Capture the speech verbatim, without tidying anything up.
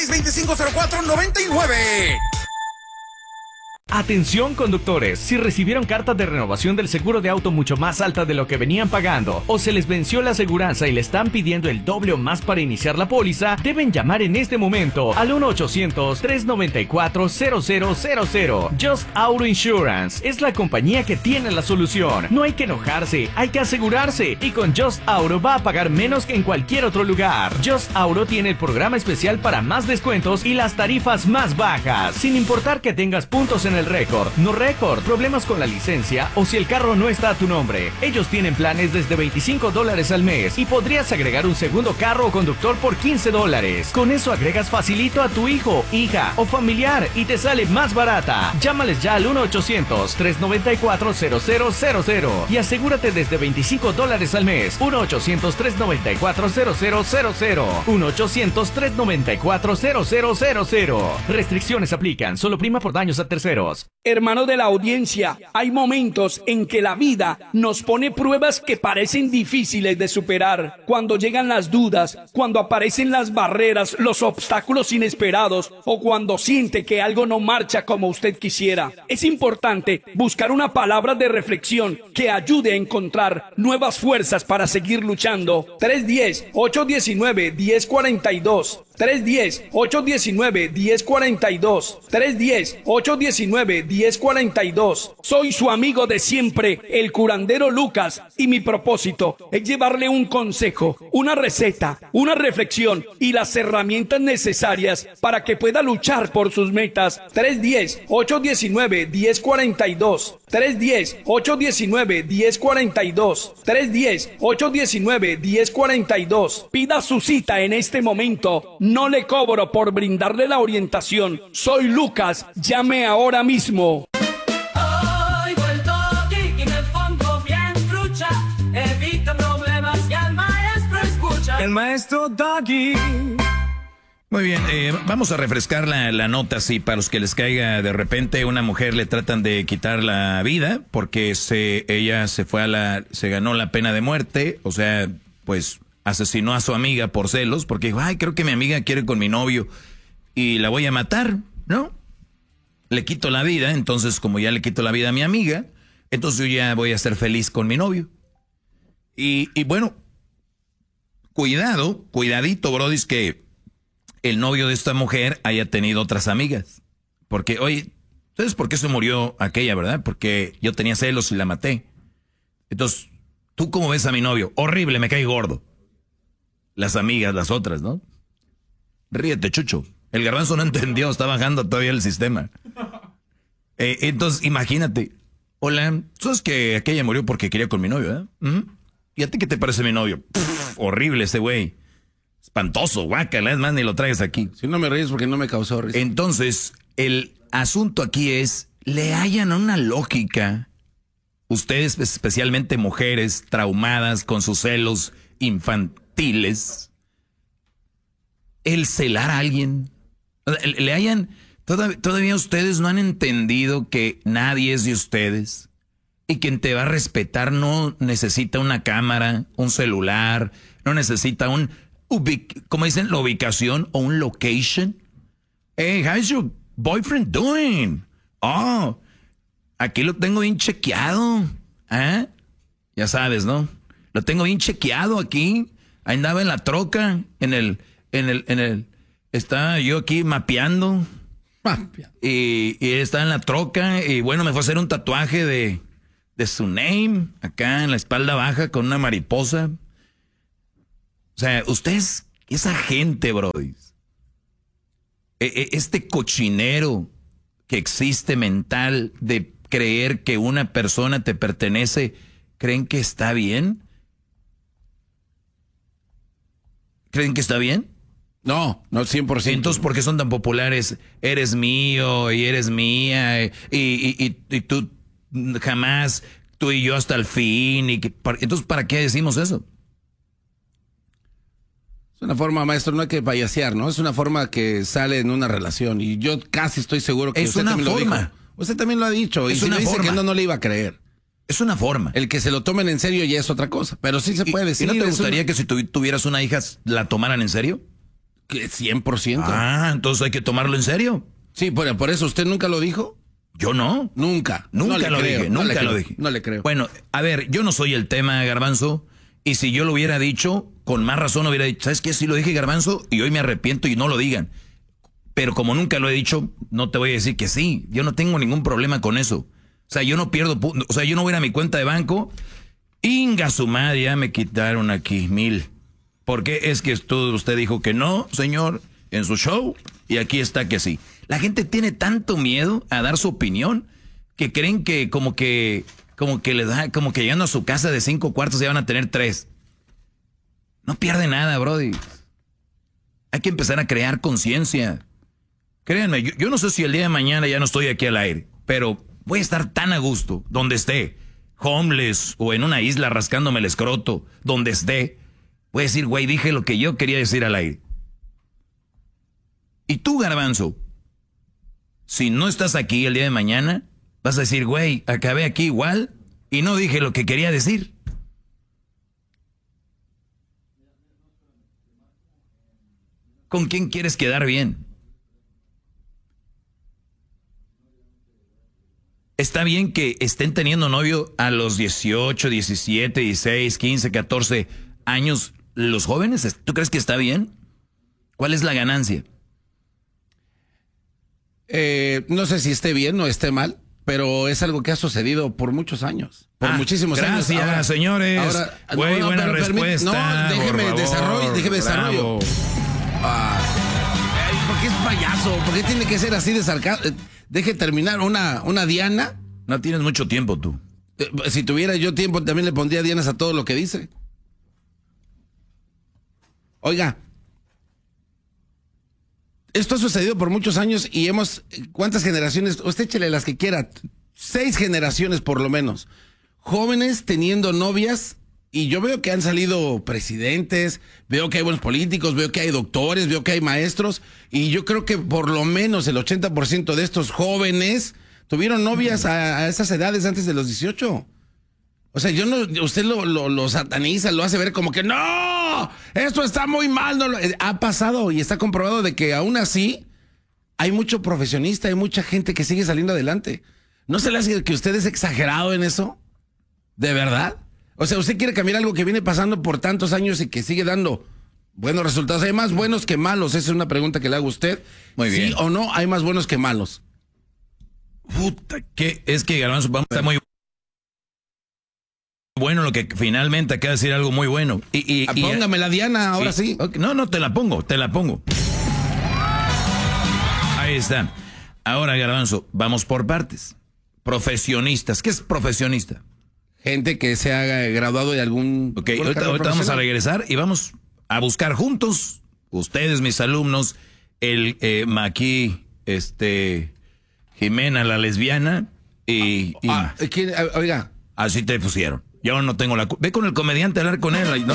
veinticinco cero cuatro noventa y nueve. Atención conductores, si recibieron cartas de renovación del seguro de auto mucho más alta de lo que venían pagando o se les venció la aseguranza y le están pidiendo el doble o más para iniciar la póliza, deben llamar en este momento al uno ochocientos, tres noventa y cuatro, cero cero cero cero. Just Auto Insurance es la compañía que tiene la solución. No hay que enojarse, hay que asegurarse, y con Just Auto va a pagar menos que en cualquier otro lugar. Just Auto tiene el programa especial para más descuentos y las tarifas más bajas, sin importar que tengas puntos en el récord, no récord, problemas con la licencia o si el carro no está a tu nombre. Ellos tienen planes desde veinticinco dólares al mes y podrías agregar un segundo carro o conductor por quince dólares. Con eso agregas facilito a tu hijo, hija o familiar y te sale más barata. Llámales ya al uno ochocientos, tres noventa y cuatro, cero cero cero cero y asegúrate desde veinticinco dólares al mes. uno ochocientos, tres noventa y cuatro, cero cero cero cero. uno ochocientos, tres noventa y cuatro, cero cero cero cero. Restricciones aplican, solo prima por daños a terceros. Hermano de la audiencia, hay momentos en que la vida nos pone pruebas que parecen difíciles de superar. Cuando llegan las dudas, cuando aparecen las barreras, los obstáculos inesperados o cuando siente que algo no marcha como usted quisiera. Es importante buscar una palabra de reflexión que ayude a encontrar nuevas fuerzas para seguir luchando. tres uno cero, ocho uno nueve, uno cero cuatro dos. tres uno cero, ocho uno nueve, uno cero cuatro dos. tres uno cero, ocho uno nueve, uno cero cuatro dos. Soy su amigo de siempre, el curandero Lucas, y mi propósito es llevarle un consejo, una receta, una reflexión y las herramientas necesarias para que pueda luchar por sus metas. tres uno cero, ocho uno nueve, uno cero cuatro dos. tres uno cero, ocho uno nueve, uno cero cuatro dos. tres uno cero, ocho uno nueve, uno cero cuatro dos. Pida su cita en este momento. No le cobro por brindarle la orientación. Soy Lucas. Llame ahora mismo. Oigo el toque y me pongo bien trucha. Evita problemas y al maestro escucha. El maestro Doggy. Muy bien, eh, vamos a refrescar la, la nota, si para los que les caiga de repente una mujer le tratan de quitar la vida porque se, ella se fue a la, se ganó la pena de muerte, o sea, pues asesinó a su amiga por celos porque dijo, ay, creo que mi amiga quiere con mi novio y la voy a matar, ¿no? Le quito la vida, entonces como ya le quito la vida a mi amiga, entonces yo ya voy a ser feliz con mi novio. Y, y bueno, cuidado, cuidadito, brodis, que el novio de esta mujer haya tenido otras amigas. Porque, oye, ¿sabes por qué se murió aquella, verdad? Porque yo tenía celos y la maté. Entonces, ¿tú cómo ves a mi novio? Horrible, me cae gordo. Las amigas, las otras, ¿no? Ríete, Chucho. El garbanzo no entendió, está bajando todavía el sistema. Eh, entonces, imagínate. Hola, ¿sabes que aquella murió porque quería con mi novio, eh? ¿Mm? ¿Y a ti qué te parece mi novio? Pff, horrible ese güey. Espantoso, guácala, es más, ni lo traigas aquí. Si no me ríes porque no me causó risa. Entonces, el asunto aquí es, le hallan una lógica, ustedes especialmente mujeres traumadas con sus celos infantiles, el celar a alguien, le hallan, todavía, todavía ustedes no han entendido que nadie es de ustedes y quien te va a respetar no necesita una cámara, un celular, no necesita un... como dicen, la ubicación o un location. Hey, how's your boyfriend doing? Oh, aquí lo tengo bien chequeado. ¿Eh? Ya sabes, ¿no? Lo tengo bien chequeado aquí. Ahí andaba en la troca, en el, en el, en el, estaba yo aquí mapeando. Mapia. Y, y él estaba en la troca y bueno, me fue a hacer un tatuaje de, de su name, acá en la espalda baja con una mariposa. O sea, ustedes, esa gente, brody, este cochinero que existe mental de creer que una persona te pertenece, ¿creen que está bien? ¿Creen que está bien? No, no, cien por ciento. Entonces, ¿por qué son tan populares? Eres mío y eres mía y, y, y, y tú jamás, tú y yo hasta el fin. Y que, entonces, ¿para qué decimos eso? Es una forma, maestro, no hay que payasear, ¿no? Es una forma que sale en una relación y yo casi estoy seguro que es usted una también forma. lo dijo. Usted también lo ha dicho Es y si una no dice forma. que no, no le iba a creer. Es una forma. El que se lo tomen en serio ya es otra cosa, pero sí se puede ¿Y, decir. ¿y no te es gustaría una... que si tu, tuvieras una hija la tomaran en serio? ¿Qué? cien por ciento. Ah, entonces hay que tomarlo en serio. Sí, por, por eso, ¿usted nunca lo dijo? Yo no. Nunca. Nunca no lo creo, dije, no nunca creo, lo dije. No le creo. Bueno, a ver, yo no soy el tema, Garbanzo, y si yo lo hubiera dicho, con más razón hubiera dicho, ¿sabes qué? Sí lo dije, Garbanzo, y hoy me arrepiento y no lo digan. Pero como nunca lo he dicho, no te voy a decir que sí. Yo no tengo ningún problema con eso. O sea, yo no pierdo, o sea, yo no voy a ir a mi cuenta de banco. Inga su madre, ya me quitaron aquí mil. ¿Por qué? Es que esto, usted dijo que no, señor, en su show, y aquí está que sí. La gente tiene tanto miedo a dar su opinión que creen que como que, como que les da, como que llegando a su casa de cinco cuartos ya van a tener tres. No pierde nada, brody. Hay que empezar a crear conciencia. Créanme, yo, yo no sé si el día de mañana ya no estoy aquí al aire, pero voy a estar tan a gusto donde esté, homeless o en una isla rascándome el escroto, donde esté. Voy a decir, güey, dije lo que yo quería decir al aire. Y tú, Garbanzo, si no estás aquí el día de mañana, vas a decir, güey, acabé aquí igual y no dije lo que quería decir. ¿Con quién quieres quedar bien? Está bien que estén teniendo novio a los dieciocho, diecisiete, dieciséis, quince, catorce años los jóvenes. ¿Tú crees que está bien? ¿Cuál es la ganancia? Eh, no sé si esté bien o esté mal, pero es algo que ha sucedido por muchos años. Por ah, muchísimos gracias, años. Gracias, señores. Ahora, Güey, no, no, buena pero respuesta. No, déjeme por desarrollo, favor, déjeme desarrollo. Ah, ay, ¿por qué es payaso? ¿Por qué tiene que ser así de sarcasmo? Deje terminar una, una Diana. No tienes mucho tiempo tú. Eh, si tuviera yo tiempo, también le pondría dianas a todo lo que dice. Oiga, esto ha sucedido por muchos años y hemos... ¿Cuántas generaciones? Usted échele las que quiera. Seis generaciones por lo menos. Jóvenes teniendo novias y yo veo que han salido presidentes, veo que hay buenos políticos, veo que hay doctores, veo que hay maestros y yo creo que por lo menos el ochenta por ciento de estos jóvenes tuvieron novias a, a esas edades antes de los dieciocho. O sea, yo no, usted lo, lo, lo sataniza, lo hace ver como que ¡no! Esto está muy mal. No, ha pasado y está comprobado de que aún así hay mucho profesionista, hay mucha gente que sigue saliendo adelante. ¿No se le hace que usted es exagerado en eso? ¿De verdad? O sea, ¿usted quiere cambiar algo que viene pasando por tantos años y que sigue dando buenos resultados? ¿Hay más buenos que malos? Esa es una pregunta que le hago a usted. Muy bien. ¿Sí o no hay más buenos que malos? Puta, que es que Garbanzo vamos a estar muy bueno lo que finalmente acaba de decir algo muy bueno. Y, y, ah, y póngame la Diana, ahora sí. sí. Okay, no, no, te la pongo, te la pongo. Ahí está. Ahora, Garbanzo, vamos por partes. Profesionistas. ¿Qué es profesionista? Gente que se ha graduado de algún... Ok, ahorita, ahorita vamos a regresar y vamos a buscar juntos, ustedes, mis alumnos, el eh, Maqui, este, Jimena, la lesbiana, y... y ah, ¿quién? Oiga. Así te pusieron. Yo no tengo la... Ve con el comediante a hablar con él.